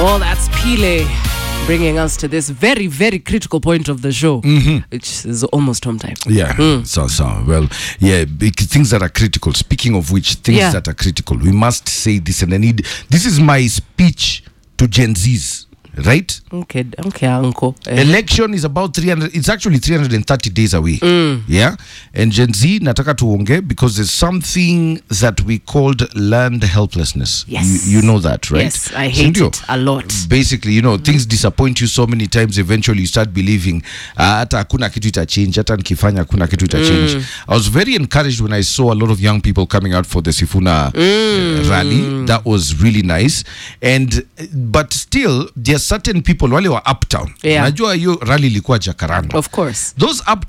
Well, that's Pile bringing us to this very, very critical point of the show, which is almost home time. Yeah. So well, yeah, things that are critical. Speaking of which, things that are critical, we must say this, and I need. This is my speech to Gen Zs. Right? Okay, uncle. Election is about 300. It's actually 330 days away. Yeah, and Gen Z nataka tuonge because there's something that we called learned helplessness. Yes, you know that, right? Yes, I hate it a lot. Basically, things disappoint you so many times. Eventually, you start believing hata hakuna kitu ita change. Hata nikifanya hakuna kitu ita change. I was very encouraged when I saw a lot of young people coming out for the Sifuna rally. That was really nice, but still, there are certain people wale wa uptown. Yeah. Najua hiyo rally ilikuwa Jacaranda. Of course. Those uptown